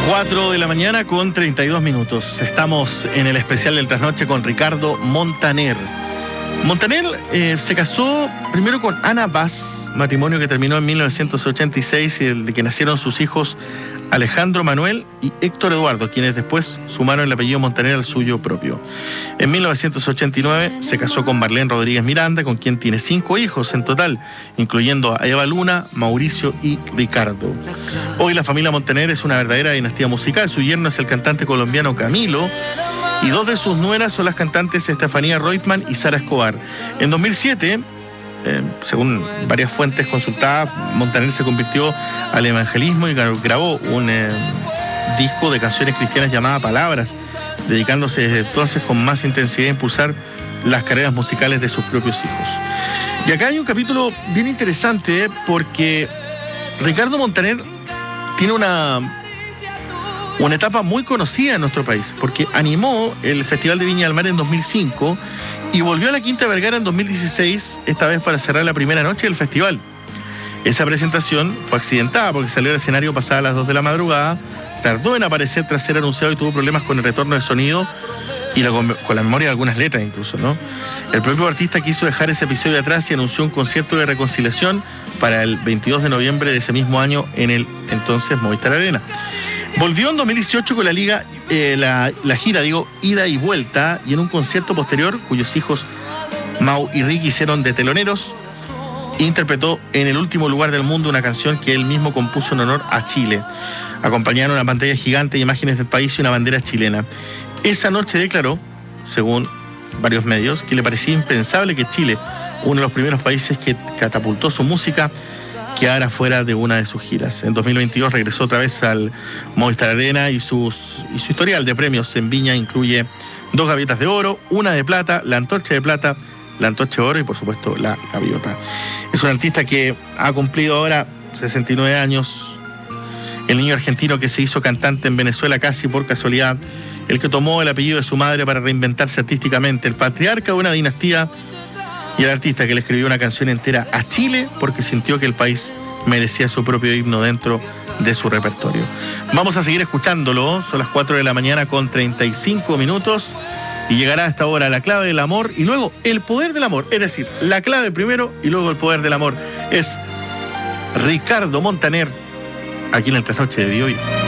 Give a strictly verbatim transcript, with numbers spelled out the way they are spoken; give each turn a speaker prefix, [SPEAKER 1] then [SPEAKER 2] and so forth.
[SPEAKER 1] cuatro de la mañana con treinta y dos minutos. Estamos en el especial del Trasnoche con Ricardo Montaner. Montaner eh, se casó primero con Ana Vaz, matrimonio que terminó en mil novecientos ochenta y seis y de que nacieron sus hijos Alejandro Manuel y Héctor Eduardo, quienes después sumaron el apellido Montaner al suyo propio. En mil novecientos ochenta y nueve se casó con Marlene Rodríguez Miranda, con quien tiene cinco hijos en total, incluyendo a Eva Luna, Mauricio y Ricardo. Hoy la familia Montaner es una verdadera dinastía musical. Su yerno es el cantante colombiano Camilo, y dos de sus nueras son las cantantes Estefanía Reutemann y Sara Escobar. En dos mil siete, eh, según varias fuentes consultadas, Montaner se convirtió al evangelismo y grabó un eh, disco de canciones cristianas llamada Palabras, dedicándose desde entonces con más intensidad a impulsar las carreras musicales de sus propios hijos. Y acá hay un capítulo bien interesante, eh, porque Ricardo Montaner tiene una... una etapa muy conocida en nuestro país, porque animó el Festival de Viña del Mar en dos mil cinco y volvió a la Quinta Vergara en dos mil dieciséis, esta vez para cerrar la primera noche del festival. Esa presentación fue accidentada porque salió al escenario pasada las dos de la madrugada, tardó en aparecer tras ser anunciado y tuvo problemas con el retorno de sonido y la, con la memoria de algunas letras incluso, ¿no? El propio artista quiso dejar ese episodio atrás y anunció un concierto de reconciliación para el veintidós de noviembre de ese mismo año en el entonces Movistar Arena. Volvió en dos mil dieciocho con la liga, eh, la, la gira, digo, ida y vuelta, y en un concierto posterior, cuyos hijos Mau y Ricky hicieron de teloneros, interpretó En el último lugar del mundo, una canción que él mismo compuso en honor a Chile. Acompañaron una pantalla gigante, imágenes del país y una bandera chilena. Esa noche declaró, según varios medios, que le parecía impensable que Chile, uno de los primeros países que catapultó su música, quedara fuera de una de sus giras. En dos mil veintidós regresó otra vez al Movistar Arena y, sus, y su historial de premios en Viña incluye dos gaviotas de oro, una de plata, la antorcha de plata, la antorcha de oro y por supuesto la gaviota. Es un artista que ha cumplido ahora sesenta y nueve años, el niño argentino que se hizo cantante en Venezuela casi por casualidad, el que tomó el apellido de su madre para reinventarse artísticamente, el patriarca de una dinastía, y el artista que le escribió una canción entera a Chile porque sintió que el país merecía su propio himno dentro de su repertorio. Vamos a seguir escuchándolo, son las cuatro de la mañana con treinta y cinco minutos y llegará a esta hora la clave del amor y luego el poder del amor, es decir, la clave primero y luego el poder del amor. Es Ricardo Montaner aquí en el Trasnoche de hoy.